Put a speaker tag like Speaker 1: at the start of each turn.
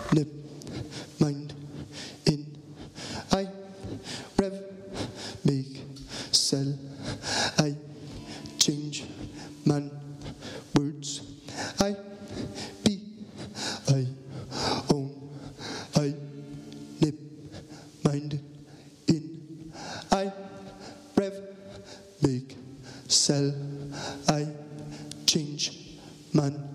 Speaker 1: nip, mind, in, I, rev, make, sell, I, change, man, words, I, be, I, own, I, nip, mind, in, I, rev, make, sell, I, change, man,